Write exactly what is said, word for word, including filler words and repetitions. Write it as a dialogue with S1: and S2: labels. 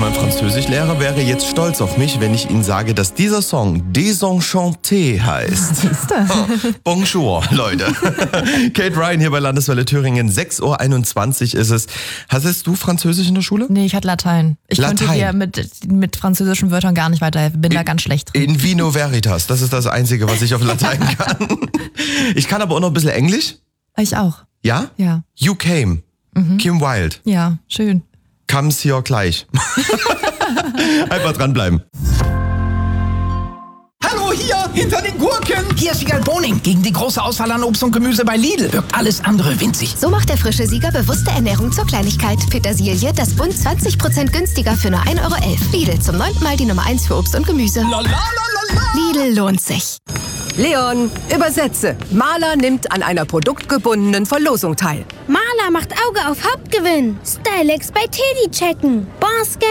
S1: mein Französischlehrer wäre jetzt stolz auf mich, wenn ich Ihnen sage, dass dieser Song Désenchanté heißt.
S2: Siehste.
S1: Oh, bonjour, Leute. Kate Ryan hier bei Landeswelle Thüringen. sechs Uhr einundzwanzig ist es. Hattest du Französisch in der Schule?
S2: Nee, ich hatte Latein. Ich
S1: Latein.
S2: konnte dir mit, mit französischen Wörtern gar nicht weiterhelfen. Bin
S1: in,
S2: da ganz schlecht drin.
S1: In vino veritas. Das ist das Einzige, was ich auf Latein kann. Ich kann aber auch noch ein bisschen Englisch.
S2: Ich auch.
S1: Ja?
S2: Ja.
S1: You Came. Mhm. Kim Wilde.
S2: Ja, schön.
S1: Comes hier gleich. Einfach dranbleiben.
S3: Hallo, hier, hinter den Gurken. Hier ist Sieger Boning gegen die große Auswahl an Obst und Gemüse bei Lidl. Wirkt alles andere winzig.
S4: So macht der frische Sieger bewusste Ernährung zur Kleinigkeit. Petersilie, das Bund zwanzig Prozent günstiger für nur ein Euro elf. Lidl, zum neunten Mal die Nummer eins für Obst und Gemüse.
S3: La, la, la, la, la.
S4: Lidl lohnt sich.
S5: Leon, übersetze. Maler nimmt an einer produktgebundenen Verlosung teil.
S6: Maler macht Auge auf Hauptgewinn. Stylex bei Teddy checken. Basket